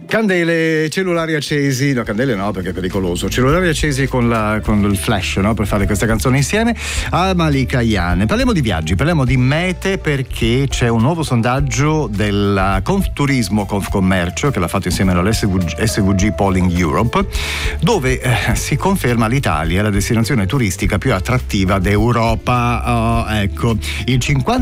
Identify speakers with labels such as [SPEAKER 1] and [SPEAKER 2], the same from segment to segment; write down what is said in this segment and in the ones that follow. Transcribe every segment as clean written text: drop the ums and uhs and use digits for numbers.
[SPEAKER 1] Candele, cellulari accesi, no, candele no perché è pericoloso, cellulari accesi con il flash, no, per fare questa canzone insieme a Malika Ayane. Parliamo di viaggi, parliamo di mete, perché c'è un nuovo sondaggio della Confturismo Confcommercio che l'ha fatto insieme all'SVG Polling Europe, dove si conferma l'Italia la destinazione turistica più attrattiva d'Europa. Ecco, il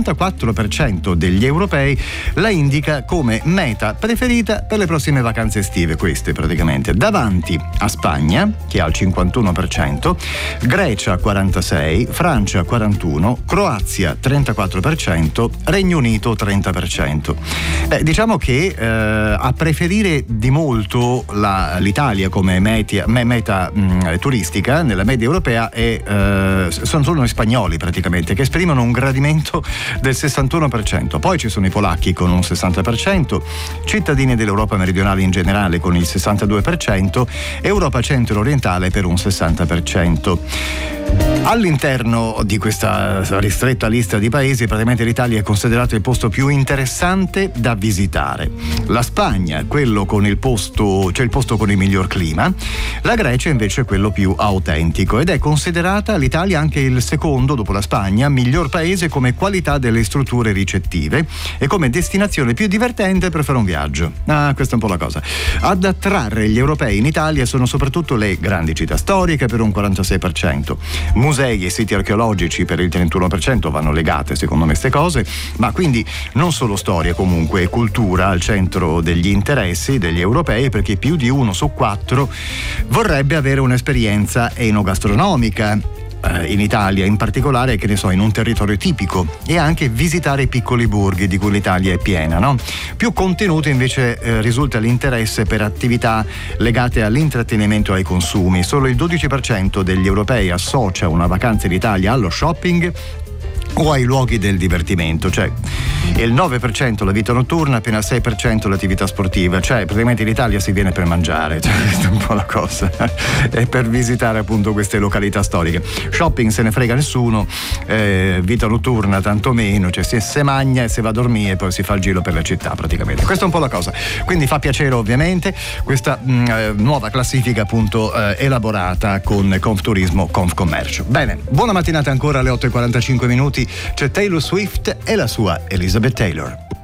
[SPEAKER 1] 54% degli europei la indica come meta preferita per le prossime vacanze estive, queste praticamente, davanti a Spagna che ha il 51%, Grecia 46%, Francia 41%, Croazia 34%, Regno Unito 30%. Diciamo che a preferire di molto l'Italia come meta turistica nella media europea sono solo gli spagnoli praticamente, che esprimono un gradimento del 61%. Poi ci sono i polacchi con un 60%, cittadini dell'Europa meridionale in generale con il 62%, Europa centro-orientale per un 60%. All'interno di questa ristretta lista di paesi, praticamente l'Italia è considerato il posto più interessante da visitare. La Spagna, quello con il posto con il miglior clima. La Grecia invece è quello più autentico, ed è considerata l'Italia anche il secondo, dopo la Spagna, miglior paese come qualità delle strutture ricettive e come destinazione più divertente per fare un viaggio. Questa è un po' la cosa. Ad attrarre gli europei in Italia sono soprattutto le grandi città storiche per un 46%. Musei e siti archeologici per il 31%, vanno legate secondo me queste cose, ma quindi non solo storia, comunque e cultura al centro degli interessi degli europei, perché più di 1 su 4 vorrebbe avere un'esperienza enogastronomica in Italia, in particolare, che ne so, in un territorio tipico, e anche visitare i piccoli borghi di cui l'Italia è piena, no? Più contenuto invece risulta l'interesse per attività legate all'intrattenimento e ai consumi. Solo il 12% degli europei associa una vacanza in Italia allo shopping o ai luoghi del divertimento, cioè il 9% la vita notturna, appena il 6% l'attività sportiva, cioè praticamente in Italia si viene per mangiare, cioè, questa è un po' la cosa, e per visitare appunto queste località storiche. Shopping se ne frega nessuno, vita notturna tanto meno, cioè si mangia e si va a dormire e poi si fa il giro per la città praticamente. Questa è un po' la cosa, quindi fa piacere ovviamente questa nuova classifica appunto elaborata con Confturismo Confcommercio. Bene, buona mattinata ancora alle 8:45 minuti. C'è Taylor Swift e la sua Elizabeth Taylor.